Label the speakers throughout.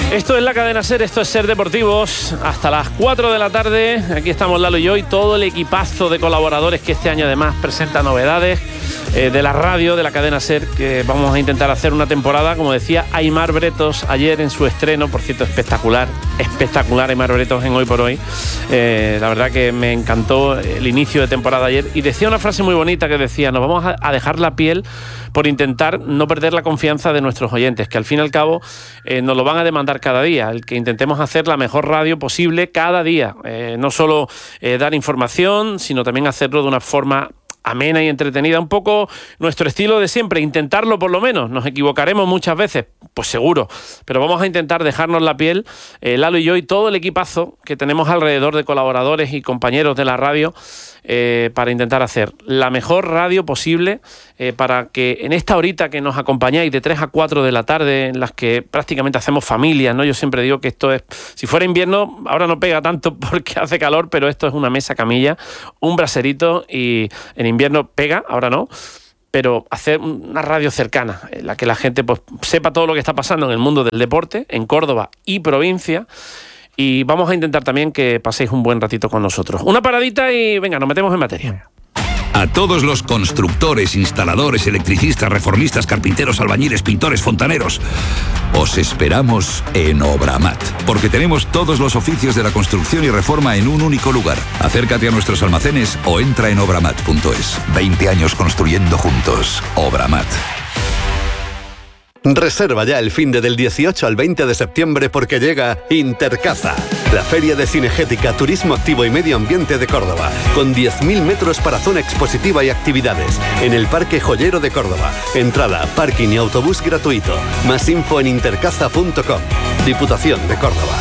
Speaker 1: Esto es la cadena SER, esto es SER Deportivos, hasta las 4 de la tarde, aquí estamos Lalo y yo y todo el equipazo de colaboradores que este año además presenta novedades de la radio, de la cadena SER, que vamos a intentar hacer una temporada, como decía Aimar Bretos ayer en su estreno, por cierto, espectacular Aimar Bretos en Hoy por Hoy, la verdad que me encantó el inicio de temporada ayer, y decía una frase muy bonita que decía, nos vamos a dejar la piel por intentar no perder la confianza de nuestros oyentes, que al fin y al cabo nos lo van a demandar cada día, el que intentemos hacer la mejor radio posible cada día, no solo dar información, sino también hacerlo de una forma amena y entretenida, un poco nuestro estilo de siempre, intentarlo por lo menos. Nos equivocaremos muchas veces, pues seguro, pero vamos a intentar dejarnos la piel, Lalo y yo y todo el equipazo que tenemos alrededor de colaboradores y compañeros de la radio, para intentar hacer la mejor radio posible, para que en esta horita que nos acompañáis de 3 a 4 de la tarde, en las que prácticamente hacemos familias, ¿no? Yo siempre digo que esto es, si fuera invierno, ahora no pega tanto porque hace calor, pero esto es una mesa camilla, un braserito, y en invierno pega, ahora no, pero hacer una radio cercana, en la que la gente pues sepa todo lo que está pasando en el mundo del deporte, en Córdoba y provincia. Y vamos a intentar también que paséis un buen ratito con nosotros. Una paradita y venga, nos metemos en materia.
Speaker 2: A todos los constructores, instaladores, electricistas, reformistas, carpinteros, albañiles, pintores, fontaneros, os esperamos en Obramat, porque tenemos todos los oficios de la construcción y reforma en un único lugar. Acércate a nuestros almacenes o entra en obramat.es. 20 años construyendo juntos. Obramat.
Speaker 3: Reserva ya el finde del 18 al 20 de septiembre porque llega Intercaza, la feria de cinegética, turismo activo y medio ambiente de Córdoba, con 10.000 metros para zona expositiva y actividades, en el Parque Joyero de Córdoba. Entrada, parking y autobús gratuito. Más info en intercaza.com. Diputación de Córdoba.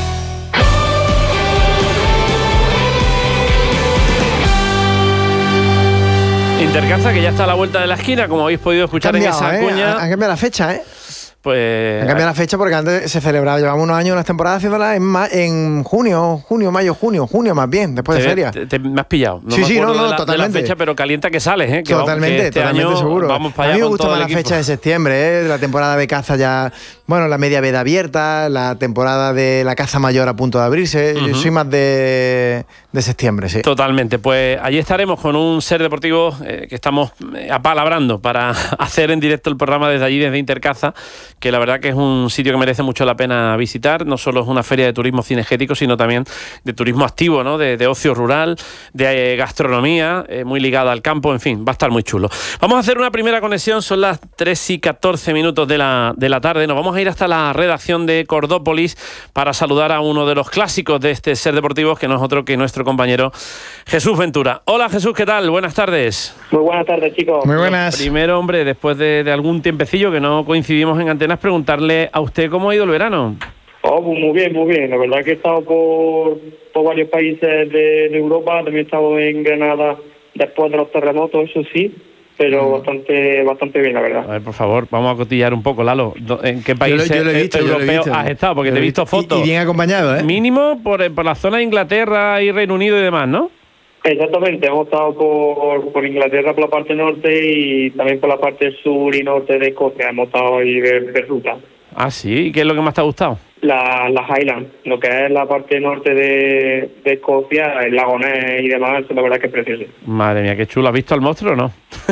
Speaker 1: Intercaza, que ya está a la vuelta de la esquina, como habéis podido escuchar en esa cuña.
Speaker 4: Han cambiado la fecha,
Speaker 1: Pues
Speaker 4: han cambiado la fecha porque antes se celebraba, llevamos unos años, unas temporadas haciéndolas en junio más bien, después de feria.
Speaker 1: Me has pillado. No
Speaker 4: sí,
Speaker 1: no,
Speaker 4: totalmente.
Speaker 1: De la fecha, pero calienta que sales, que
Speaker 4: totalmente,
Speaker 1: este
Speaker 4: totalmente
Speaker 1: año
Speaker 4: seguro.
Speaker 1: Vamos para allá.
Speaker 4: A mí me
Speaker 1: con
Speaker 4: gusta
Speaker 1: todo
Speaker 4: más
Speaker 1: el
Speaker 4: la
Speaker 1: equipo.
Speaker 4: fecha de septiembre, la temporada de caza ya, bueno, la media veda abierta, la temporada de la caza mayor a punto de abrirse. Yo soy más de septiembre, sí.
Speaker 1: Totalmente. Pues allí estaremos con un SER Deportivo que estamos apalabrando para hacer en directo el programa desde allí, desde Intercaza, que la verdad que es un sitio que merece mucho la pena visitar. No solo es una feria de turismo cinegético, sino también de turismo activo, ¿no? De ocio rural, de gastronomía, muy ligada al campo, en fin, va a estar muy chulo. Vamos a hacer una primera conexión, son las 3:14 de la tarde. Nos vamos a ir hasta la redacción de Cordópolis para saludar a uno de los clásicos de este SER Deportivos, que no es otro que nuestro compañero Jesús Ventura. Hola Jesús, ¿qué tal? Buenas tardes.
Speaker 5: Muy buenas tardes, chicos.
Speaker 4: Muy buenas.
Speaker 1: Primero, hombre, después de algún tiempecillo que no coincidimos en antenas, preguntarle a usted cómo ha ido el verano.
Speaker 5: Oh, pues muy bien, muy bien. La verdad que he estado por varios países de Europa, también he estado en Granada después de los terremotos, eso sí, pero bastante bien, la verdad.
Speaker 1: A ver, por favor, vamos a cotillar un poco, Lalo. ¿En qué países europeos has estado? Porque te he visto fotos.
Speaker 4: Y bien acompañado,
Speaker 1: Mínimo por la zona de Inglaterra y Reino Unido y demás, ¿no?
Speaker 5: Exactamente, hemos estado por Inglaterra, por la parte norte, y también por la parte sur y norte de Escocia. Hemos estado ahí de ruta.
Speaker 1: Ah, sí. ¿Y qué es lo que más te ha gustado?
Speaker 5: Las Highlands, lo que es la parte norte de Escocia, el lago Ness y demás, la verdad que es precioso.
Speaker 1: Madre mía, qué chulo. ¿Has visto al monstruo o no?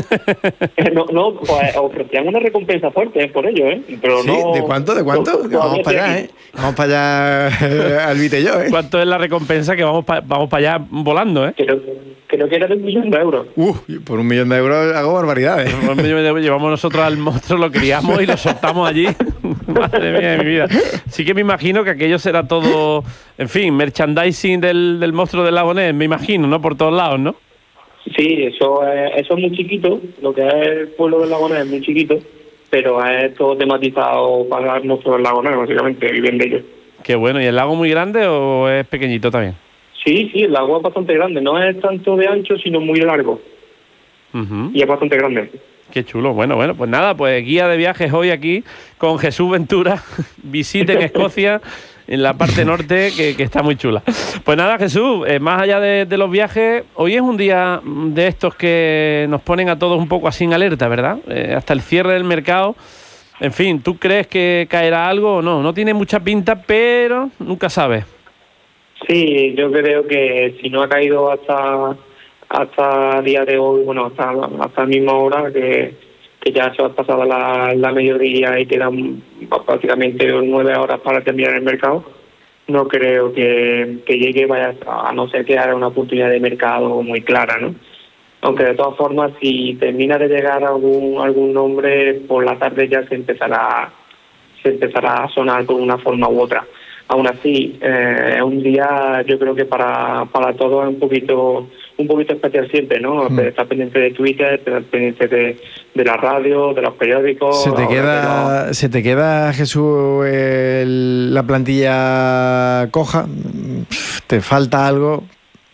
Speaker 5: No, pues ofrecían una recompensa fuerte por ello, pero
Speaker 4: ¿sí?
Speaker 5: no.
Speaker 4: ¿De cuánto? Vamos para allá, Vamos para allá, Albite y yo,
Speaker 1: ¿Cuánto es la recompensa que vamos para allá volando,
Speaker 5: Creo que era de 1 millón de euros.
Speaker 4: Por 1 millón de euros hago barbaridades.
Speaker 1: Por 1 millón de euros llevamos nosotros al monstruo, lo criamos y lo soltamos allí. Madre mía de mi vida. Sí que me imagino que aquello será todo, en fin, merchandising del monstruo del lago Ness, me imagino, ¿no? Por todos lados, ¿no?
Speaker 5: Sí, eso es muy chiquito, lo que es el pueblo del lago Ness es muy chiquito, pero es todo tematizado para el monstruo del lago Ness, básicamente, viven de ello.
Speaker 1: Qué bueno. ¿Y el lago muy grande o es pequeñito también?
Speaker 5: Sí, el lago es bastante grande, no es tanto de ancho, sino muy largo. Y es bastante grande.
Speaker 1: Qué chulo. Bueno, pues nada, pues guía de viajes hoy aquí con Jesús Ventura. Visiten Escocia, en la parte norte, que está muy chula. Pues nada, Jesús, más allá de los viajes, hoy es un día de estos que nos ponen a todos un poco así en alerta, ¿verdad? Hasta el cierre del mercado En fin, ¿tú crees que caerá algo o no? No tiene mucha pinta, pero nunca sabes.
Speaker 5: Sí, yo creo que si no ha caído hasta el día de hoy, bueno, hasta la misma hora, que ya se ha pasado la mediodía y quedan prácticamente 9 horas para terminar el mercado, no creo que llegue, vaya, a no ser que haya una oportunidad de mercado muy clara, ¿no? Aunque de todas formas, si termina de llegar algún nombre, por la tarde ya se empezará a sonar por una forma u otra. Aún así, es un día, yo creo que para todos es un poquito especial siempre, ¿no? Estar pendiente de Twitter, estar pendiente de la radio, de los periódicos.
Speaker 4: ¿Se te queda, Jesús, la plantilla coja? ¿Te falta algo?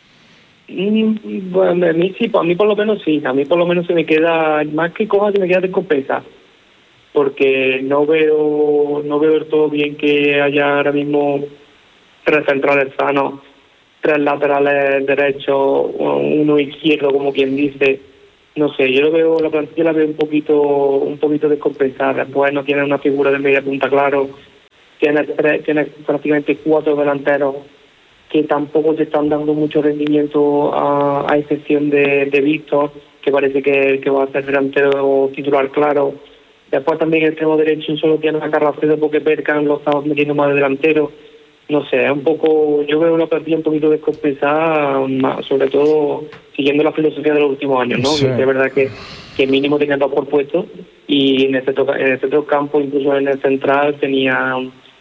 Speaker 5: Bueno, a mí sí, a mí por lo menos sí. A mí por lo menos se me queda, más que coja, se me queda descompensada. Porque no veo del todo bien que haya ahora mismo 3 centrales sanos, 3 laterales derechos, uno izquierdo, como quien dice. No sé, yo la plantilla la veo un poquito descompensada. Después no tiene una figura de media punta claro, tiene prácticamente 4 delanteros que tampoco se están dando mucho rendimiento, a excepción de Víctor, que parece que va a ser delantero titular claro. Después también el extremo derecho solo tiene a Carracedo porque Perkan lo está metiendo más de delantero. No sé, es un poco, yo veo una plantilla un poquito descompensada, sobre todo siguiendo la filosofía de los últimos años, ¿no? Sí. Es verdad que mínimo tenía 2 por puesto, y en el centro campo, incluso en el central, tenía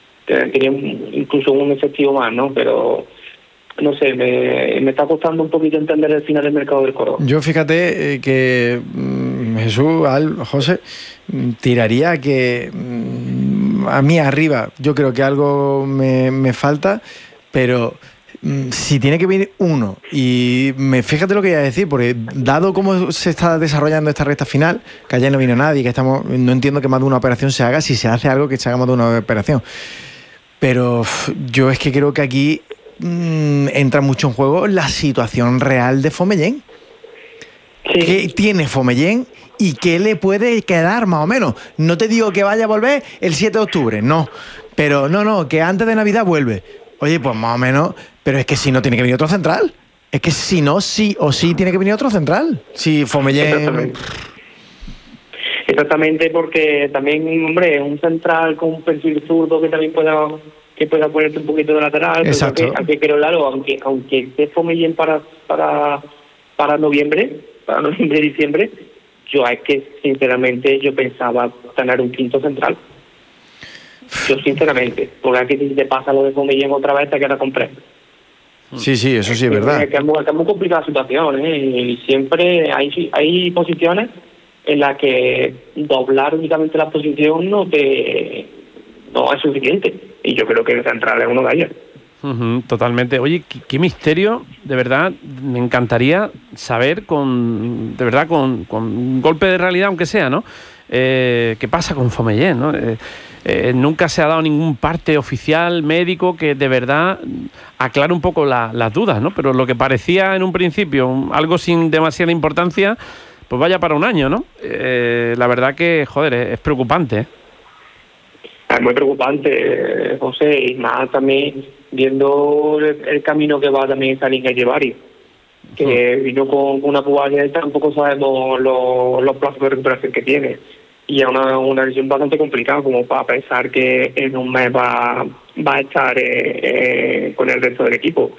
Speaker 5: incluso un efectivo más, ¿no? Pero no sé, me está costando un poquito entender el final del mercado del Córdoba.
Speaker 4: Yo fíjate que Jesús, José, tiraría que a mí arriba yo creo que algo me falta, pero si tiene que venir uno, y fíjate lo que voy a decir, porque dado cómo se está desarrollando esta recta final, que ayer no vino nadie, que no entiendo que más de una operación se haga, si se hace algo que se haga más de una operación, pero yo es que creo que aquí entra mucho en juego la situación real de Fomellén. Sí. ¿Qué tiene Fomellén y qué le puede quedar más o menos? No te digo que vaya a volver el 7 de octubre, no, pero no, que antes de Navidad vuelve. Oye, pues más o menos, pero es que si no tiene que venir otro central, es que si no, sí o sí tiene que venir otro central. Si Fomellén...
Speaker 5: Exactamente, porque también, hombre, un central con un perfil zurdo que también pueda ponerte un poquito de lateral.
Speaker 4: Exacto.
Speaker 5: Aunque creo, claro, aunque esté Fomellén para noviembre, diciembre, yo es que sinceramente yo pensaba tener un quinto central. Yo sinceramente, porque aquí si te pasa lo de Fomellén otra vez te queda completo.
Speaker 4: Sí, eso sí es verdad.
Speaker 5: Es muy complicada la situación, y siempre hay posiciones en las que doblar únicamente la posición no es suficiente, y yo creo que el central es uno de ellos.
Speaker 1: Totalmente. Oye, qué misterio, de verdad, me encantaría saber con un golpe de realidad, aunque sea, ¿no? ¿Qué pasa con Fomellén, no? Nunca se ha dado ningún parte oficial médico que de verdad aclare un poco las dudas, ¿no? Pero lo que parecía en un principio algo sin demasiada importancia, pues vaya para un año, ¿no? La verdad que, joder, es preocupante, ¿eh?
Speaker 5: Es muy preocupante, José, y más también viendo el camino que va también Salim Echevarri, que vino con una pubalgia y tampoco sabemos los plazos de recuperación que tiene. Y es una lesión bastante complicada como para pensar que en un mes va a estar con el resto del equipo.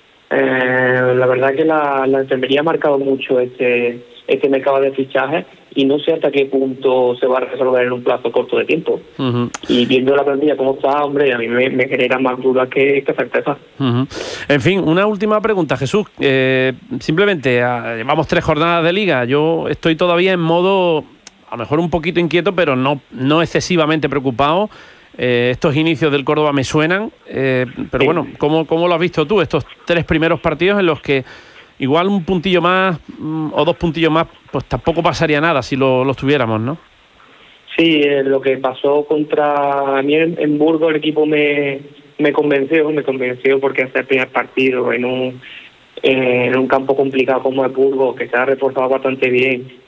Speaker 5: La verdad que la enfermería ha marcado mucho este mercado de fichajes, y no sé hasta qué punto se va a resolver en un plazo corto de tiempo. Y viendo la plantilla como está, hombre, a mí me genera más dudas que certeza.
Speaker 1: En fin, una última pregunta, Jesús. Simplemente, llevamos 3 jornadas de liga. Yo estoy todavía en modo, a lo mejor un poquito inquieto, pero no excesivamente preocupado. Estos inicios del Córdoba me suenan, pero bueno, ¿cómo lo has visto tú? Estos 3 primeros partidos en los que igual un puntillo más o 2 puntillos más, pues tampoco pasaría nada si los tuviéramos, ¿no?
Speaker 5: Sí, lo que pasó contra mí en Burgos, el equipo me convenció porque hacer el primer partido en un campo complicado como es Burgos, que se ha reforzado bastante bien,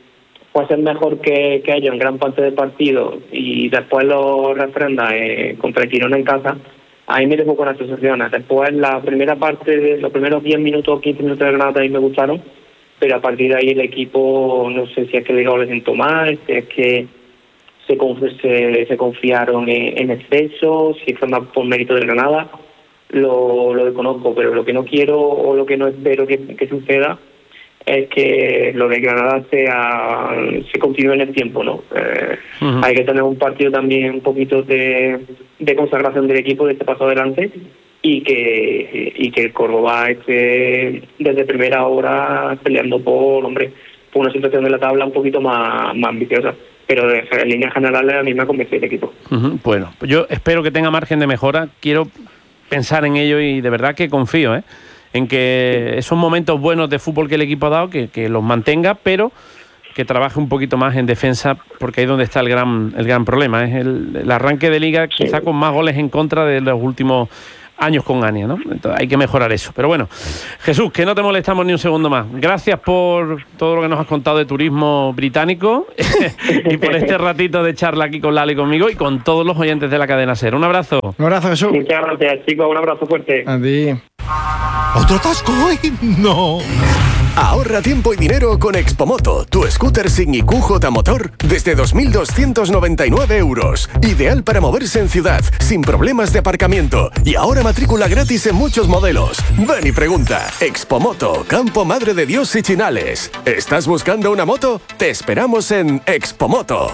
Speaker 5: puede ser mejor que ellos en gran parte del partido y después lo refrenda contra el Girona en casa, ahí me dejó con las sensaciones. Después la primera parte, los primeros 10 minutos o 15 minutos de Granada ahí me gustaron, pero a partir de ahí el equipo, no sé si es que le sentó mal, si es que se confiaron en exceso, si fue más por mérito de Granada, lo desconozco, pero lo que no quiero o lo que no espero que suceda es que lo de Granada se continúe en el tiempo, ¿no? Hay que tener un partido también un poquito de consagración del equipo, de este paso adelante, y que el Córdoba esté desde primera hora peleando por una situación de la tabla un poquito más ambiciosa. Pero en líneas generales a mí me ha convencido el equipo.
Speaker 1: Bueno, yo espero que tenga margen de mejora, quiero pensar en ello y de verdad que confío, en que esos momentos buenos de fútbol que el equipo ha dado, que los mantenga, pero que trabaje un poquito más en defensa, porque ahí es donde está el gran problema. Es el arranque de liga quizá con más goles en contra de los últimos años con Ania, ¿no? Entonces hay que mejorar eso. Pero bueno, Jesús, que no te molestamos ni un segundo más. Gracias por todo lo que nos has contado de turismo británico y por este ratito de charla aquí con Lalo y conmigo y con todos los oyentes de la cadena SER. Un abrazo.
Speaker 4: Un abrazo, Jesús.
Speaker 5: Muchas gracias, chicos. Un abrazo fuerte.
Speaker 4: A ti.
Speaker 6: ¿Otro atasco hoy? No. Ahorra tiempo y dinero con Expomoto, tu scooter sin IQ motor desde 2.299 euros. Ideal para moverse en ciudad, sin problemas de aparcamiento. Y ahora matrícula gratis en muchos modelos. Ven y pregunta. Expomoto, Campo Madre de Dios y Chinales. ¿Estás buscando una moto? Te esperamos en Expomoto.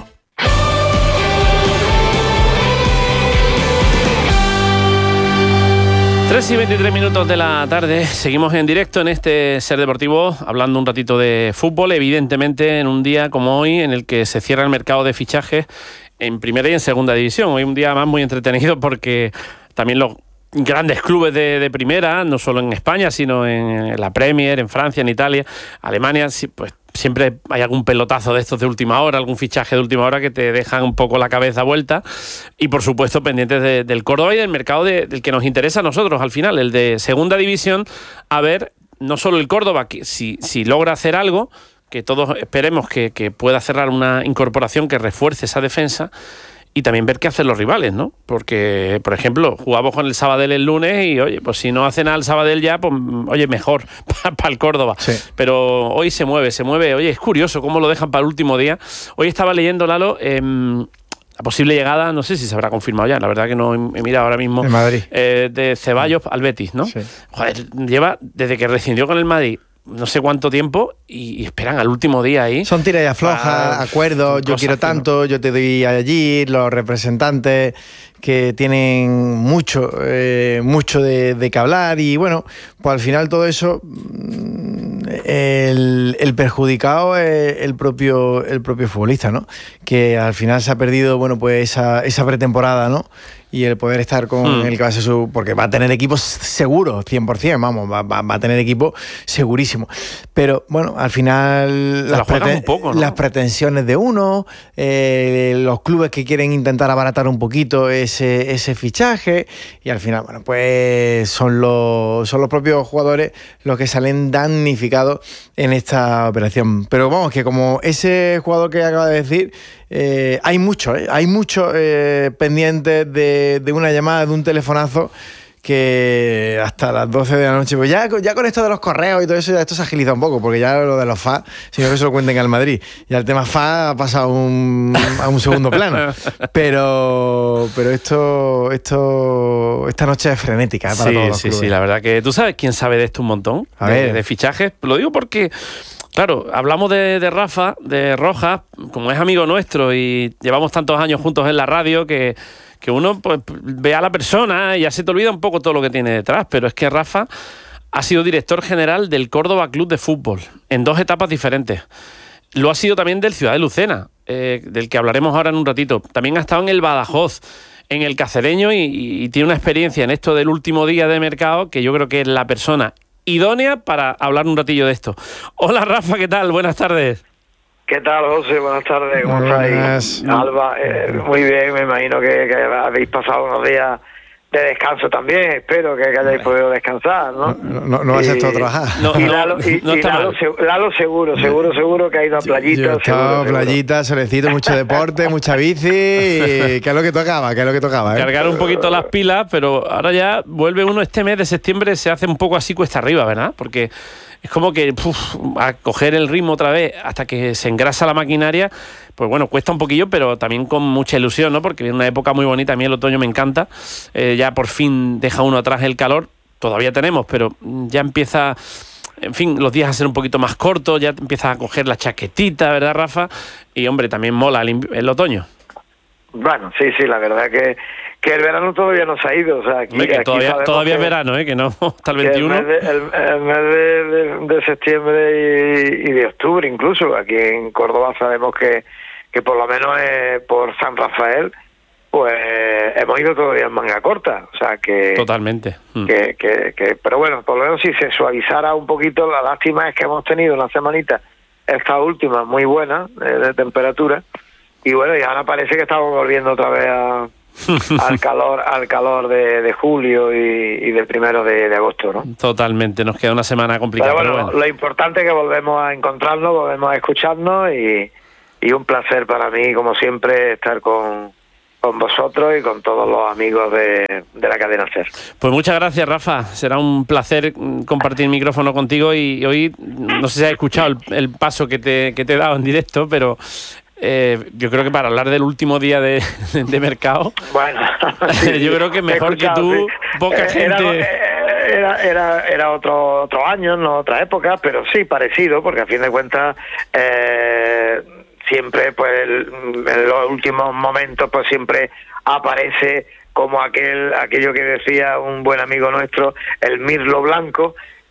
Speaker 1: 3:23 de la tarde, seguimos en directo en este Ser Deportivo, hablando un ratito de fútbol, evidentemente en un día como hoy, en el que se cierra el mercado de fichajes en primera y en segunda división. Hoy un día más muy entretenido porque también los grandes clubes de primera, no solo en España, sino en la Premier, en Francia, en Italia, Alemania, pues siempre hay algún pelotazo de estos de última hora, algún fichaje de última hora que te dejan un poco la cabeza vuelta. Y por supuesto pendientes del Córdoba y del mercado del que nos interesa a nosotros al final, el de segunda división. A ver, no solo el Córdoba, que si logra hacer algo, que todos esperemos que pueda cerrar una incorporación que refuerce esa defensa, y también ver qué hacen los rivales, ¿no? Porque, por ejemplo, jugamos con el Sabadell el lunes y, oye, pues si no hace nada el Sabadell ya, pues, oye, mejor para el Córdoba. Sí. Pero hoy se mueve. Oye, es curioso cómo lo dejan para el último día. Hoy estaba leyendo, Lalo, la posible llegada, no sé si se habrá confirmado ya, la verdad que no he mirado ahora mismo.
Speaker 4: De Madrid.
Speaker 1: De Ceballos al Betis, ¿no? Sí. Joder, lleva, desde que rescindió con el Madrid, no sé cuánto tiempo y esperan al último día ahí.
Speaker 4: Son tira y afloja, acuerdos, yo quiero tanto, yo te doy allí, los representantes que tienen mucho de qué hablar y bueno, pues al final todo eso, el perjudicado es el propio futbolista, ¿no? Que al final se ha perdido, bueno, pues esa pretemporada, ¿no? Y el poder estar con el que va a ser porque va a tener equipo seguro, 100%, vamos, va a tener equipo segurísimo. Pero bueno, al final las pretensiones de uno, los clubes que quieren intentar abaratar un poquito ese fichaje, y al final, bueno, pues son los propios jugadores los que salen damnificados en esta operación. Pero vamos, que como ese jugador que acaba de decir, hay mucho pendientes de una llamada, de un telefonazo, que hasta las 12 de la noche, pues ya con esto de los correos y todo eso, ya esto se agiliza un poco, porque ya lo de los FA, sino que se lo cuenten al Madrid. Ya el tema FA ha pasado a un segundo plano. Pero esta noche es frenética para todos los clubes.
Speaker 1: Sí, la verdad que tú sabes quién sabe de esto un montón, de fichajes. Lo digo porque, claro, hablamos de Rafa, de Rojas, como es amigo nuestro y llevamos tantos años juntos en la radio que uno pues ve a la persona y ya se te olvida un poco todo lo que tiene detrás, pero es que Rafa ha sido director general del Córdoba Club de Fútbol en 2 etapas diferentes. Lo ha sido también del Ciudad de Lucena, del que hablaremos ahora en un ratito. También ha estado en el Badajoz, en el Cacereño y tiene una experiencia en esto del último día de mercado que yo creo que es la persona idónea para hablar un ratillo de esto. Hola Rafa, ¿qué tal? Buenas tardes.
Speaker 7: ¿Qué tal, José? Buenas tardes, ¿cómo estáis? Alba, muy bien, me imagino que habéis pasado unos días descanso también, espero que hayáis podido descansar, ¿no?
Speaker 4: No vas a estar a trabajar.
Speaker 7: Lalo seguro que ha ido a playita.
Speaker 4: Yo estaba playita, solecito, mucho deporte, mucha bici, que es lo que tocaba, ¿eh?
Speaker 1: Cargar un poquito las pilas, pero ahora ya vuelve uno este mes de septiembre, se hace un poco así cuesta arriba, ¿verdad? Porque es como que a coger el ritmo otra vez hasta que se engrasa la maquinaria, pues bueno, cuesta un poquillo, pero también con mucha ilusión, ¿no? Porque es una época muy bonita, a mí el otoño me encanta, ya por fin deja uno atrás el calor, todavía tenemos, pero ya empieza, en fin, los días a ser un poquito más cortos, ya empiezas a coger la chaquetita, ¿verdad, Rafa? Y hombre, también mola el otoño.
Speaker 7: Bueno, sí, la verdad que el verano todavía no se ha ido, o sea, aquí
Speaker 1: todavía es verano, que no, hasta el 21.
Speaker 7: El mes de septiembre y de octubre incluso, aquí en Córdoba sabemos que por lo menos por San Rafael, pues hemos ido todavía en manga corta, o sea que...
Speaker 1: Totalmente.
Speaker 7: Pero bueno, por lo menos si se suavizara un poquito, la lástima es que hemos tenido una semanita, esta última, muy buena, de temperatura, y bueno, y ahora parece que estamos volviendo otra vez al calor de julio y del 1 de agosto, ¿no?
Speaker 1: Totalmente, nos queda una semana complicada.
Speaker 7: Pero bueno, lo importante es que volvemos a encontrarnos, volvemos a escucharnos y un placer para mí, como siempre, estar con vosotros y con todos los amigos de la cadena SER.
Speaker 1: Pues muchas gracias, Rafa. Será un placer compartir micrófono contigo y hoy, no sé si has escuchado el paso que te he dado en directo, pero... yo creo que para hablar del último día de mercado,
Speaker 7: bueno,
Speaker 1: sí, yo creo que mejor que tú, sí. Poca gente...
Speaker 7: Era otro año, no otra época, pero sí parecido, porque a fin de cuentas siempre, pues en los últimos momentos, pues siempre aparece como aquello que decía un buen amigo nuestro, el mirlo blanco.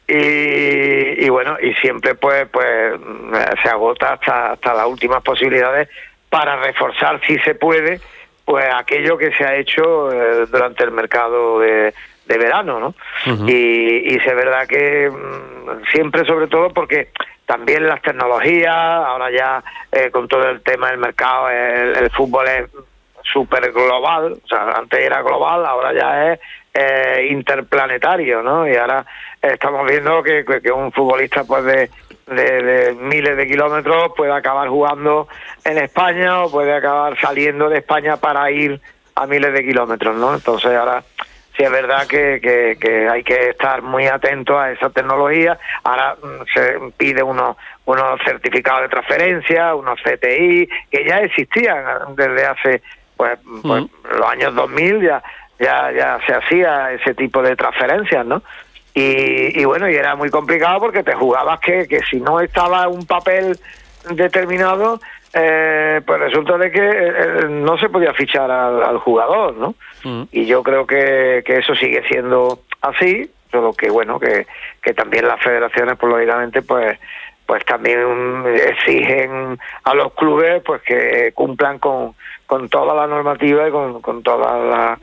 Speaker 7: Y bueno, y siempre pues se agota hasta las últimas posibilidades para reforzar, si se puede, pues aquello que se ha hecho durante el mercado de verano, ¿no? Uh-huh. Y es verdad que siempre, sobre todo porque también las tecnologías, ahora ya con todo el tema del mercado, el fútbol es súper global, o sea, antes era global, ahora ya es interplanetario, ¿no? Y ahora estamos viendo que un futbolista pues de miles de kilómetros puede acabar jugando en España o puede acabar saliendo de España para ir a miles de kilómetros, ¿no? Entonces ahora sí es verdad que hay que estar muy atento a esa tecnología. Ahora se pide unos certificados de transferencia, unos CTI, que ya existían desde hace pues los años 2000, ya se hacía ese tipo de transferencias, ¿no? Y bueno, y era muy complicado porque te jugabas que si no estaba un papel determinado, pues resulta de que no se podía fichar al jugador, ¿no? Y yo creo que eso sigue siendo así, solo que bueno, que también las federaciones, pues lógicamente, pues también exigen a los clubes pues que cumplan con toda la normativa y con toda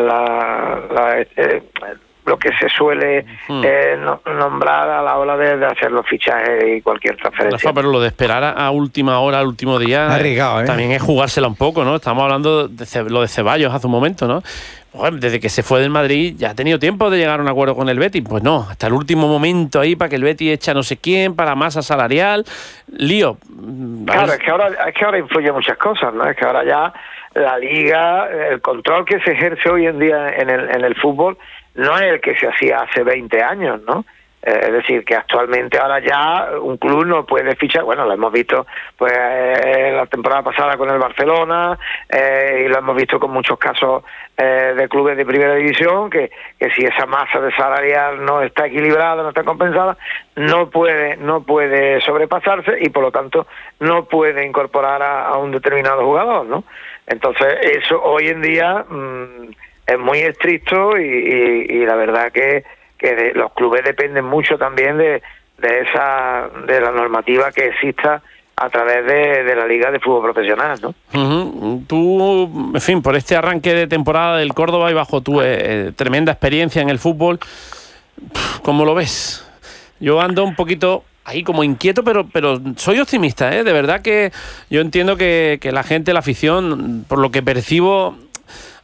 Speaker 7: lo que se suele nombrar a la hora de hacer los fichajes y cualquier transferencia.
Speaker 1: Pero lo de esperar a última hora, al último día,
Speaker 4: arriesgado,
Speaker 1: también es jugársela un poco, ¿no? Estamos hablando de lo de Ceballos hace un momento, ¿no? Bueno, desde que se fue del Madrid ya ha tenido tiempo de llegar a un acuerdo con el Betis. Pues no, hasta el último momento ahí para que el Betis eche a no sé quién, para masa salarial, lío.
Speaker 7: Claro, es que ahora influye muchas cosas, ¿no? Es que ahora ya la liga, el control que se ejerce hoy en día en el fútbol no es el que se hacía hace 20 años, ¿no? Es decir, que actualmente ahora ya un club no puede fichar, bueno, lo hemos visto pues la temporada pasada con el Barcelona, y lo hemos visto con muchos casos de clubes de primera división, que si esa masa de salarial no está equilibrada, no está compensada, no puede sobrepasarse y por lo tanto no puede incorporar a un determinado jugador, ¿no? Entonces eso hoy en día es muy estricto y la verdad que los clubes dependen mucho también de la normativa que exista a través de la Liga de Fútbol Profesional, ¿no?
Speaker 1: Uh-huh. Tú, en fin, por este arranque de temporada del Córdoba y bajo tu tremenda experiencia en el fútbol, ¿cómo lo ves? Yo ando un poquito ahí como inquieto, pero soy optimista, ¿eh? De verdad que yo entiendo que la gente, la afición, por lo que percibo,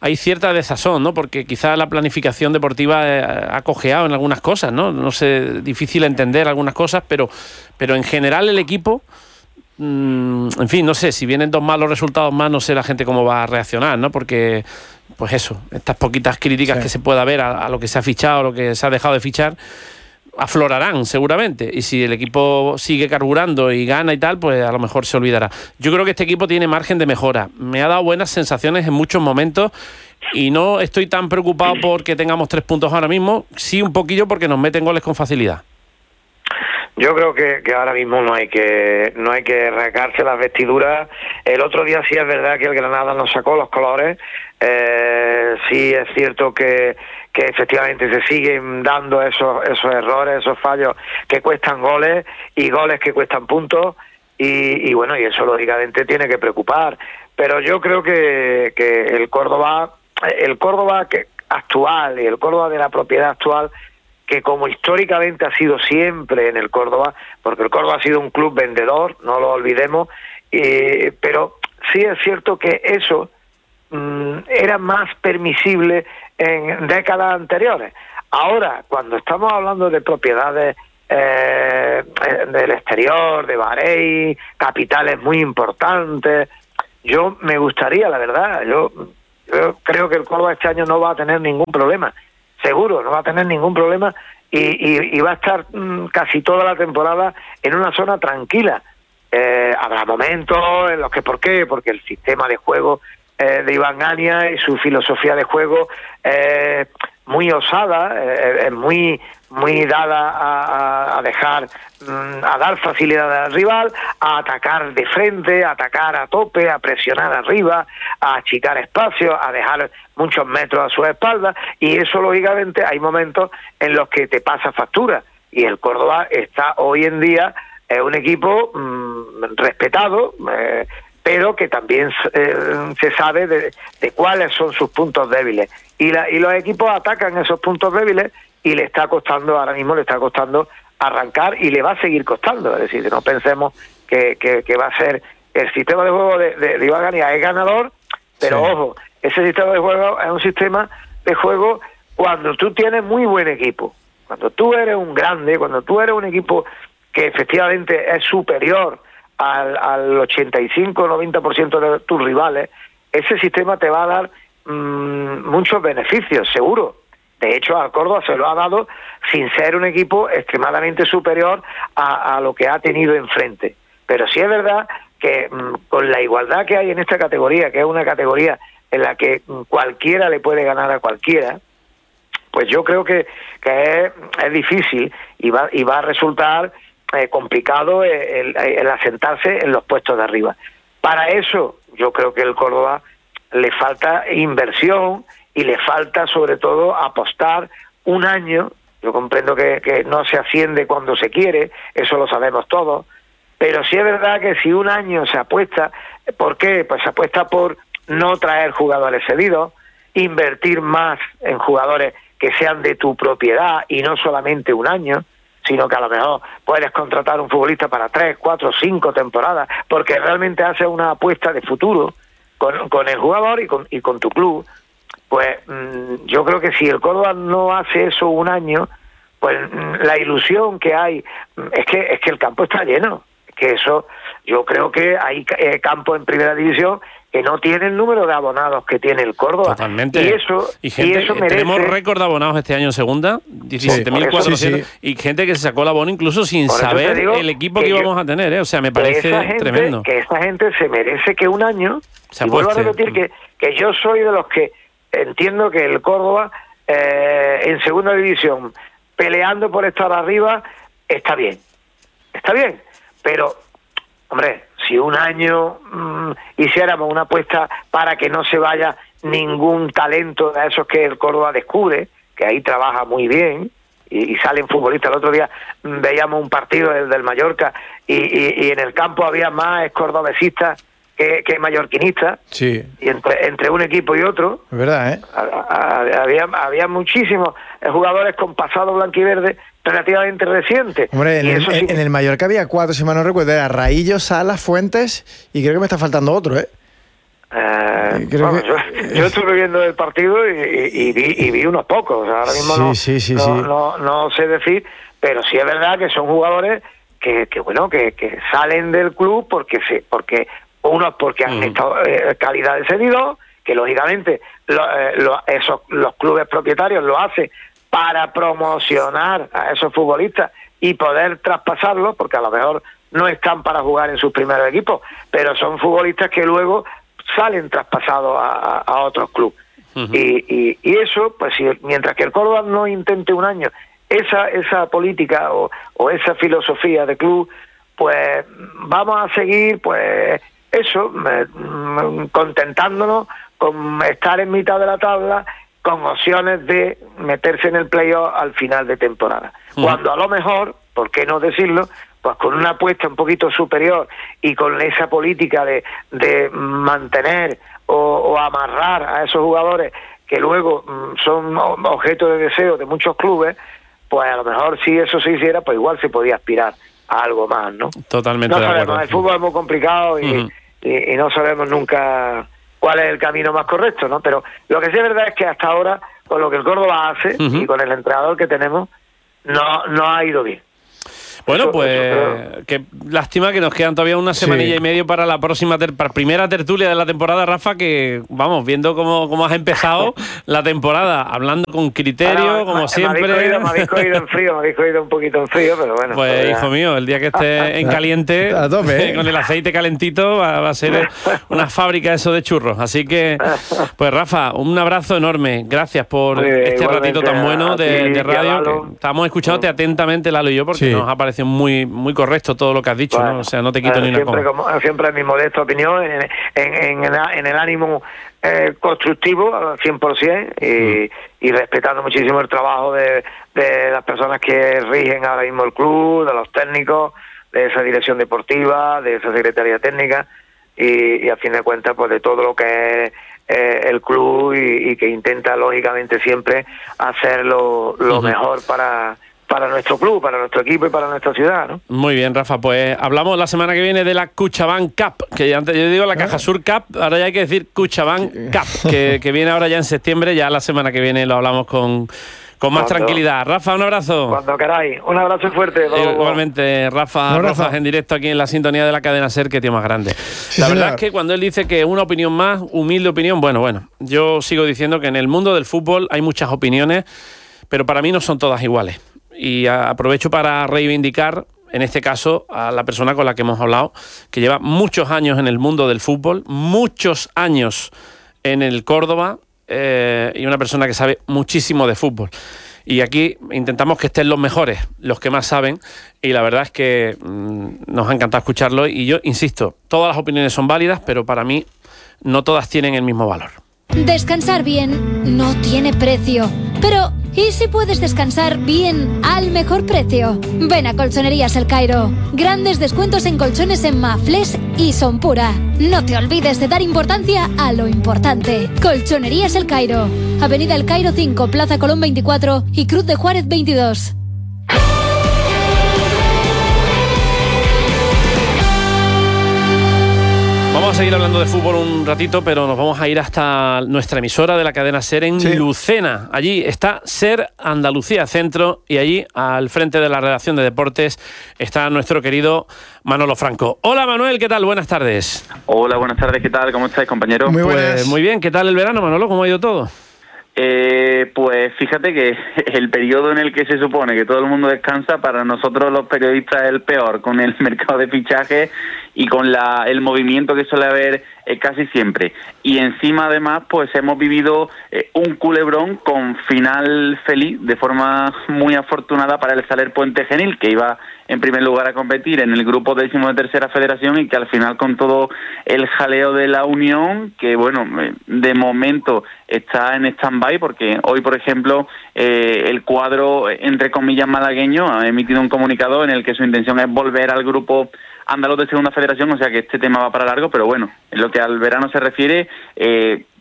Speaker 1: hay cierta desazón, ¿no? Porque quizá la planificación deportiva ha cojeado en algunas cosas, ¿no? No sé, difícil entender algunas cosas, pero en general el equipo, en fin, no sé, si vienen 2 malos resultados más, no sé la gente cómo va a reaccionar, ¿no? Porque, pues eso, estas poquitas críticas que se pueda ver a lo que se ha fichado, a lo que se ha dejado de fichar, aflorarán seguramente, y si el equipo sigue carburando y gana y tal, pues a lo mejor se olvidará. Yo creo que este equipo tiene margen de mejora, me ha dado buenas sensaciones en muchos momentos y no estoy tan preocupado porque tengamos 3 puntos ahora mismo, sí un poquillo porque nos meten goles con facilidad.
Speaker 7: Yo creo que ahora mismo no hay que rasgarse las vestiduras. El otro día sí es verdad que el Granada nos sacó los colores. Sí es cierto que efectivamente se siguen dando esos errores, esos fallos que cuestan goles y goles que cuestan puntos. Y bueno, y eso lógicamente tiene que preocupar. Pero yo creo que el Córdoba actual y el Córdoba de la propiedad actual, que como históricamente ha sido siempre en el Córdoba, porque el Córdoba ha sido un club vendedor, no lo olvidemos, pero sí es cierto que eso era más permisible en décadas anteriores. Ahora, cuando estamos hablando de propiedades del exterior, de Bahrein, capitales muy importantes, yo me gustaría, la verdad, yo creo que el Córdoba este año no va a tener ningún problema. Seguro, no va a tener ningún problema y va a estar casi toda la temporada en una zona tranquila. Habrá momentos en los que, ¿por qué? Porque el sistema de juego de Iván Ania y su filosofía de juego muy osada, es muy dada a dejar, a dar facilidad al rival, a atacar de frente, a atacar a tope, a presionar arriba, a achicar espacios, a dejar muchos metros a su espalda, y eso lógicamente hay momentos en los que te pasa factura, y el Córdoba está hoy en día un equipo respetado, pero que también se sabe de cuáles son sus puntos débiles, y los equipos atacan esos puntos débiles y le está costando, ahora mismo le está costando arrancar y le va a seguir costando. Es decir, que no pensemos que va a ser el sistema de juego de Iván Ania es ganador, pero ojo, ese sistema de juego es un sistema de juego cuando tú tienes muy buen equipo, cuando tú eres un grande, cuando tú eres un equipo que efectivamente es superior al 85-90% de tus rivales, ese sistema te va a dar muchos beneficios, seguro. De hecho, al Córdoba se lo ha dado sin ser un equipo extremadamente superior a lo que ha tenido enfrente. Pero sí es verdad que con la igualdad que hay en esta categoría, que es una categoría en la que cualquiera le puede ganar a cualquiera, pues yo creo que es difícil y va a resultar complicado el asentarse en los puestos de arriba. Para eso yo creo que el Córdoba le falta inversión y le falta sobre todo apostar un año. Yo comprendo que no se asciende cuando se quiere, eso lo sabemos todos, pero sí es verdad que si un año se apuesta, ¿por qué? Pues se apuesta por no traer jugadores cedidos, invertir más en jugadores que sean de tu propiedad y no solamente un año, sino que a lo mejor puedes contratar un futbolista para 3, 4, 5 temporadas, porque realmente haces una apuesta de futuro con el jugador y con tu club. Pues yo creo que si el Córdoba no hace eso un año, pues la ilusión que hay es que el campo está lleno. Que eso, yo creo que hay campos en primera división que no tiene el número de abonados que tiene el Córdoba.
Speaker 1: Totalmente.
Speaker 7: Y eso merece...
Speaker 1: Tenemos récord de abonados este año en segunda, 17.400, y gente que se sacó el abono incluso sin saber el equipo que íbamos a tener, O sea, me parece tremendo.
Speaker 7: Que esa gente se merece que un año... Y vuelvo a repetir que yo soy de los que entiendo que el Córdoba en segunda división, peleando por estar arriba, está bien, pero, hombre, si un año hiciéramos una apuesta para que no se vaya ningún talento de esos que el Córdoba descubre, que ahí trabaja muy bien, y salen futbolistas. El otro día veíamos un partido del Mallorca y en el campo había más cordobesistas que mallorquinistas, y entre un equipo y otro,
Speaker 4: es verdad,
Speaker 7: había muchísimos jugadores con pasado blanquiverde relativamente reciente.
Speaker 4: Hombre, en el Mallorca había 4, si mal no recuerdo, era Raillo, Salas, Fuentes, y creo que me está faltando otro,
Speaker 7: Yo estuve viendo el partido y vi unos pocos. O sea, ahora mismo no sé decir, pero sí es verdad que son jugadores que salen del club porque unos porque han estado calidad de cedido, que lógicamente los clubes propietarios lo hacen para promocionar a esos futbolistas y poder traspasarlos, porque a lo mejor no están para jugar en sus primeros equipos, pero son futbolistas que luego salen traspasados a otros clubes. Y eso, pues mientras que el Córdoba no intente un año esa política o esa filosofía de club, pues vamos a seguir pues eso, contentándonos con estar en mitad de la tabla, con opciones de meterse en el playoff al final de temporada. Cuando a lo mejor, ¿por qué no decirlo?, pues con una apuesta un poquito superior y con esa política de mantener o amarrar a esos jugadores que luego son objeto de deseo de muchos clubes, pues a lo mejor si eso se hiciera, pues igual se podía aspirar a algo más, ¿no?
Speaker 1: Totalmente
Speaker 7: no
Speaker 1: de
Speaker 7: sabemos,
Speaker 1: acuerdo.
Speaker 7: el fútbol es muy complicado y no sabemos nunca cuál es el camino más correcto, ¿no? Pero lo que sí es verdad es que hasta ahora, con lo que el Córdoba hace y con el entrenador que tenemos, no ha ido bien.
Speaker 1: Bueno, pues qué lástima que nos quedan todavía una semanilla y medio para la próxima primera tertulia de la temporada, Rafa, que vamos, viendo cómo has empezado la temporada, hablando con criterio, como siempre.
Speaker 7: Me habéis cogido en frío, me habéis cogido un poquito en frío, pero bueno.
Speaker 1: Pues hijo mío, el día que esté en caliente, con el aceite calentito, va a ser una fábrica eso de churros. Así que, pues Rafa, un abrazo enorme. Gracias por este ratito tan bueno de radio. Que estamos escuchándote atentamente, Lalo y yo, porque nos ha parecido muy, muy correcto todo lo que has dicho, ¿no? O sea, no te quito ni una coma.
Speaker 7: Siempre en mi modesta opinión, en el ánimo constructivo al 100% y respetando muchísimo el trabajo de las personas que rigen ahora mismo el club, de los técnicos, de esa dirección deportiva, de esa secretaría técnica y a fin de cuentas pues de todo lo que es el club y que intenta lógicamente siempre hacer lo mejor para nuestro club, para nuestro equipo y para nuestra ciudad, ¿no?
Speaker 1: Muy bien, Rafa, pues hablamos la semana que viene de la CaixaBank Cup, que antes yo digo la Cajasur Cup, ahora ya hay que decir CaixaBank Cup, que viene ahora ya en septiembre, ya la semana que viene lo hablamos con más tranquilidad. Rafa, un abrazo.
Speaker 7: Cuando queráis, un abrazo fuerte.
Speaker 1: Igualmente, Rafa Rojas en directo aquí en la sintonía de la cadena SER, que tío más grande. La verdad es que cuando él dice que una opinión más, humilde opinión, bueno, yo sigo diciendo que en el mundo del fútbol hay muchas opiniones, pero para mí no son todas iguales. Y aprovecho para reivindicar, en este caso, a la persona con la que hemos hablado, que lleva muchos años en el mundo del fútbol, muchos años en el Córdoba, y una persona que sabe muchísimo de fútbol. Y aquí intentamos que estén los mejores, los que más saben, y la verdad es que nos ha encantado escucharlo. Y yo insisto, todas las opiniones son válidas, pero para mí no todas tienen el mismo valor.
Speaker 8: Descansar bien no tiene precio. Pero, ¿y si puedes descansar bien al mejor precio? Ven a Colchonerías El Cairo. Grandes descuentos en colchones en Mafles y Sonpura. No te olvides de dar importancia a lo importante. Colchonerías El Cairo. Avenida El Cairo 5, Plaza Colón 24 y Cruz de Juárez 22.
Speaker 1: Vamos a seguir hablando de fútbol un ratito, pero nos vamos a ir hasta nuestra emisora de la cadena SER en Lucena. Allí está SER Andalucía Centro y allí, al frente de la redacción de deportes, está nuestro querido Manolo Franco. Hola Manuel, ¿qué tal? Buenas tardes.
Speaker 9: Hola, buenas tardes, ¿qué tal? ¿Cómo estáis, compañeros?
Speaker 4: Muy buenas.
Speaker 1: Pues muy bien, ¿qué tal el verano, Manolo? ¿Cómo ha ido todo?
Speaker 9: Pues fíjate que el periodo en el que se supone que todo el mundo descansa, para nosotros los periodistas es el peor, con el mercado de fichajes y con el movimiento que suele haber casi siempre. Y encima, además, pues hemos vivido un culebrón con final feliz, de forma muy afortunada para el Saler Puente Genil, que iba en primer lugar a competir en el grupo 10º de Tercera Federación y que al final, con todo el jaleo de la Unión, que bueno, de momento está en stand-by, porque hoy, por ejemplo, el cuadro, entre comillas, malagueño ha emitido un comunicado en el que su intención es volver al grupo andaluz de Segunda Federación, o sea que este tema va para largo, pero bueno, en lo que al verano se refiere,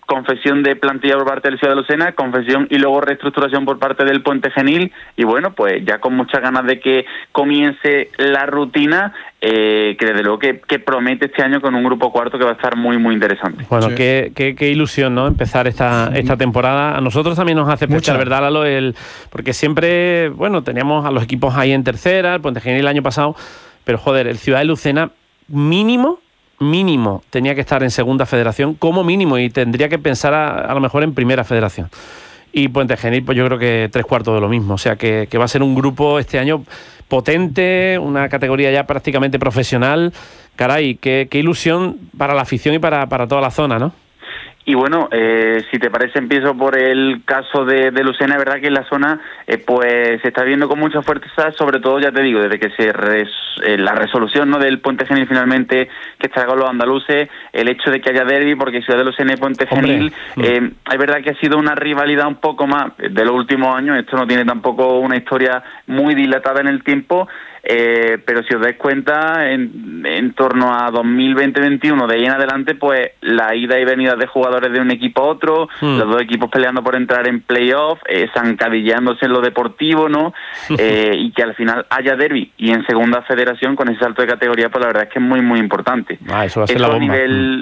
Speaker 9: confesión de plantilla por parte del Ciudad de Lucena, confesión y luego reestructuración por parte del Puente Genil, y bueno, pues ya con muchas ganas de que comience la rutina, que desde luego que promete este año con un grupo cuarto que va a estar muy muy interesante.
Speaker 1: Bueno, sí. qué ilusión, ¿no? Empezar esta temporada. A nosotros también nos hace pensar, ¿verdad, Lalo? Porque siempre, bueno, teníamos a los equipos ahí en tercera, el Puente Genil el año pasado, pero joder, el Ciudad de Lucena mínimo tenía que estar en segunda federación como mínimo, y tendría que pensar a lo mejor en primera federación. Y Puente Genil, pues yo creo que 3/4 de lo mismo. O sea que va a ser un grupo este año potente, una categoría ya prácticamente profesional. Caray, qué ilusión para la afición y para toda la zona, ¿no?
Speaker 9: Y bueno, si te parece, empiezo por el caso de Lucena. Es verdad que en la zona pues se está viendo con mucha fuerza, sobre todo, ya te digo, desde que la resolución, ¿no?, del Puente Genil finalmente, que está con los andaluces, el hecho de que haya derbi, porque Ciudad de Lucena y Puente Genil, es verdad que ha sido una rivalidad un poco más de los últimos años. Esto no tiene tampoco una historia muy dilatada en el tiempo, pero si os dais cuenta, en torno a 2020-21, de ahí en adelante, pues la ida y venida de jugadores de un equipo a otro, los dos equipos peleando por entrar en playoff, zancadillándose en lo deportivo, ¿no? Y que al final haya derbi y en segunda federación con ese salto de categoría, pues la verdad es que es muy muy importante.
Speaker 1: Eso va a ser la bomba.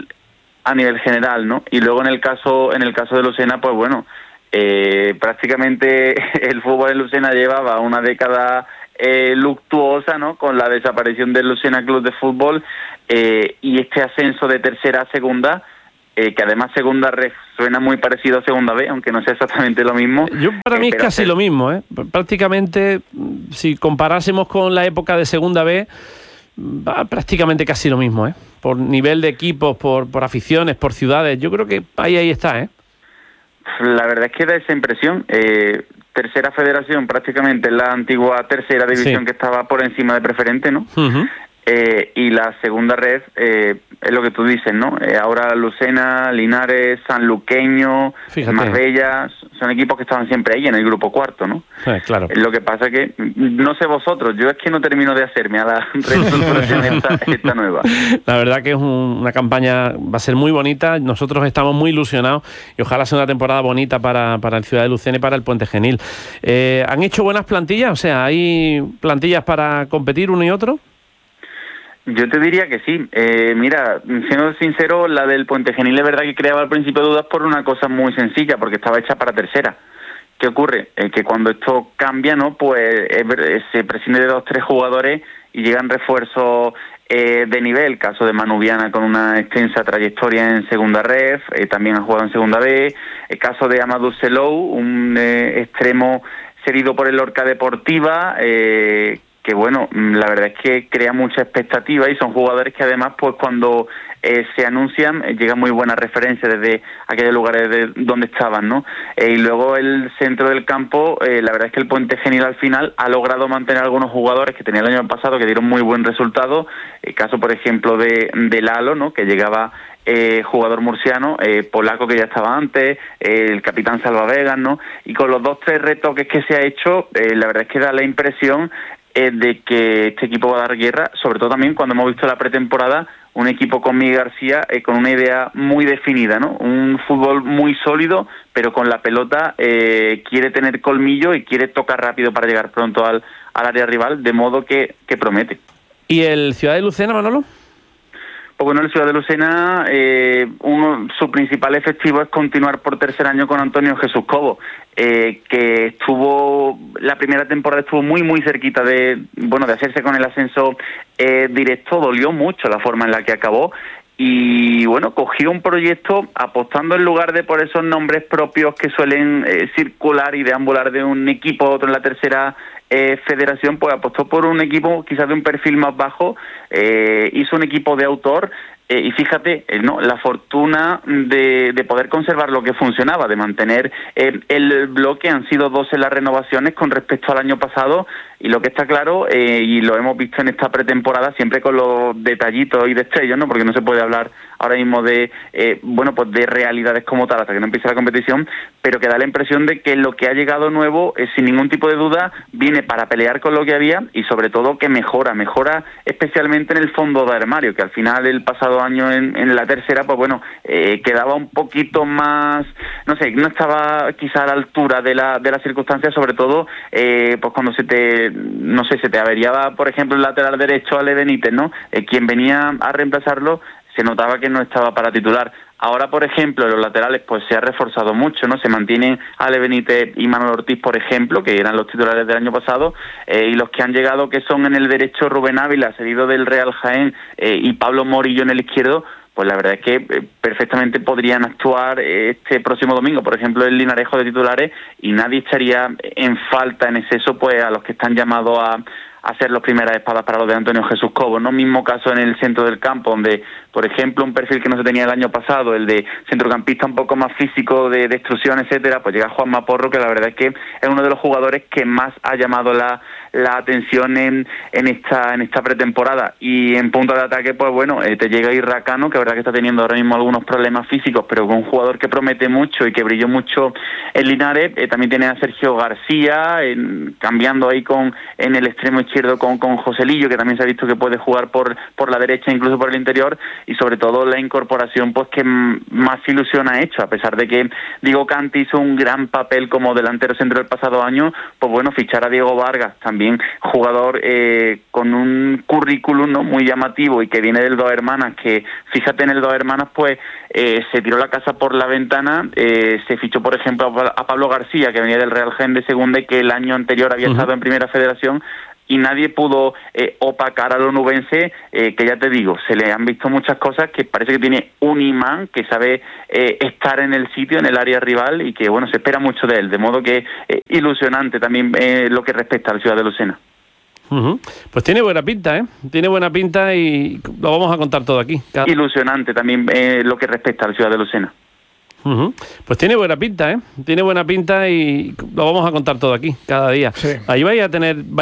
Speaker 9: A nivel general, ¿no? Y luego en el caso de Lucena, pues bueno, prácticamente el fútbol en Lucena llevaba una década luctuosa, ¿no?, con la desaparición del Lucena Club de Fútbol, y este ascenso de tercera a segunda, que además segunda red suena muy parecido a segunda B, aunque no sea exactamente lo mismo.
Speaker 1: Para mí es casi lo mismo, ¿eh? Prácticamente, si comparásemos con la época de segunda B, prácticamente casi lo mismo, ¿eh? Por nivel de equipos, por aficiones, por ciudades. Yo creo que ahí está, ¿eh?
Speaker 9: La verdad es que da esa impresión. Tercera federación prácticamente es la antigua tercera división, que estaba por encima de preferente, ¿no? Y la segunda red es lo que tú dices, ¿no? Ahora Lucena, Linares, Sanluqueño, Marbella, son equipos que estaban siempre ahí en el grupo cuarto, ¿no?
Speaker 1: Claro.
Speaker 9: Lo que pasa es que, no sé vosotros, yo es que no termino de hacerme a la reestructuración esta nueva.
Speaker 1: La verdad que es una campaña, va a ser muy bonita. Nosotros estamos muy ilusionados y ojalá sea una temporada bonita para el Ciudad de Lucena y para el Puente Genil. ¿Han hecho buenas plantillas? O sea, ¿hay plantillas para competir uno y otro?
Speaker 9: Yo te diría que sí. Mira, siendo sincero, la del Puente Genil es verdad que creaba al principio dudas por una cosa muy sencilla, porque estaba hecha para tercera. ¿Qué ocurre? Que cuando esto cambia, ¿no?, pues se prescinde de 2 o 3 jugadores y llegan refuerzos de nivel. Caso de Manuviana, con una extensa trayectoria en segunda ref, también ha jugado en segunda B. El caso de Amadou Selou, un extremo cedido por el Lorca Deportiva, que bueno, la verdad es que crea mucha expectativa, y son jugadores que además, pues cuando se anuncian, llegan muy buenas referencias desde aquellos lugares donde estaban, ¿no? Y luego el centro del campo, la verdad es que el Puente Genil al final ha logrado mantener algunos jugadores que tenía el año pasado, que dieron muy buen resultado. El caso, por ejemplo, de Lalo, ¿no?, que llegaba jugador murciano, polaco, que ya estaba antes, el capitán Salva Vegas, ¿no? Y con los 2 o 3 retoques que se ha hecho, la verdad es que da la impresión de que este equipo va a dar guerra, sobre todo también cuando hemos visto la pretemporada, un equipo con Miguel García con una idea muy definida, ¿no? Un fútbol muy sólido, pero con la pelota quiere tener colmillo y quiere tocar rápido para llegar pronto al área rival, de modo que promete.
Speaker 1: ¿Y el Ciudad de Lucena, Manolo?
Speaker 9: Pues bueno, el Ciudad de Lucena, su principal efectivo es continuar por tercer año con Antonio Jesús Cobo, que estuvo, la primera temporada estuvo muy muy cerquita de hacerse con el ascenso directo. Dolió mucho la forma en la que acabó, y bueno, cogió un proyecto apostando, en lugar de por esos nombres propios que suelen circular y deambular de un equipo a otro en la tercera federación, pues apostó por un equipo quizás de un perfil más bajo, hizo un equipo de autor, y fíjate, ¿no?, la fortuna de poder conservar lo que funcionaba, de mantener el bloque. Han sido 12 las renovaciones con respecto al año pasado, y lo que está claro, y lo hemos visto en esta pretemporada, siempre con los detallitos y destellos, ¿no?, porque no se puede hablar ahora mismo de pues de realidades como tal hasta que no empiece la competición, pero que da la impresión de que lo que ha llegado nuevo, sin ningún tipo de duda, viene para pelear con lo que había y sobre todo que mejora especialmente en el fondo de armario, que al final el pasado año en la tercera, pues bueno, quedaba un poquito más, no sé, no estaba quizá a la altura de las circunstancias, sobre todo pues cuando se te averiaba, por ejemplo, el lateral derecho Ale Benítez, ¿no? Quien venía a reemplazarlo se notaba que no estaba para titular. Ahora, por ejemplo, en los laterales pues se ha reforzado mucho, ¿no? Se mantienen Ale Benítez y Manuel Ortiz, por ejemplo, que eran los titulares del año pasado, y los que han llegado, que son en el derecho Rubén Ávila, cedido del Real Jaén, y Pablo Morillo en el izquierdo, pues la verdad es que perfectamente podrían actuar este próximo domingo, por ejemplo, el Linarejo de titulares, y nadie echaría en falta en exceso pues a los que están llamados a ser las primeras espadas para los de Antonio Jesús Cobo, ¿no? Mismo caso en el centro del campo, donde, por ejemplo, un perfil que no se tenía el año pasado, el de centrocampista un poco más físico, de destrucción, etcétera, pues llega Juanma Porro, que la verdad es que es uno de los jugadores que más ha llamado la atención en esta pretemporada. Y en punto de ataque, pues bueno, te llega Irracano, que la verdad que está teniendo ahora mismo algunos problemas físicos, pero con un jugador que promete mucho y que brilló mucho en Linares. También tiene a Sergio García, cambiando ahí en el extremo izquierdo con Joselillo, que también se ha visto que puede jugar por la derecha, incluso por el interior, y sobre todo la incorporación pues que más ilusión ha hecho, a pesar de que Diego Canti hizo un gran papel como delantero centro del pasado año. Pues bueno, fichar a Diego Vargas, también jugador con un currículum, ¿no?, muy llamativo, y que viene del Dos Hermanas, que fíjate, en el Dos Hermanas pues se tiró la casa por la ventana. Se fichó, por ejemplo, a Pablo García, que venía del Real Jaén de segunda y que el año anterior había estado en Primera Federación, y nadie pudo opacar al onubense, que ya te digo, se le han visto muchas cosas, que parece que tiene un imán, que sabe estar en el sitio, en el área rival, y que bueno, se espera mucho de él, de modo que ilusionante también lo que respecta a la ciudad de Lucena.
Speaker 1: Pues tiene buena pinta, tiene buena pinta, y lo vamos a contar todo aquí.
Speaker 9: Ilusionante también lo que respecta a la ciudad de Lucena.
Speaker 1: Pues tiene buena pinta, tiene buena pinta, y lo vamos a contar todo aquí cada día. Sí. Ahí vais a tener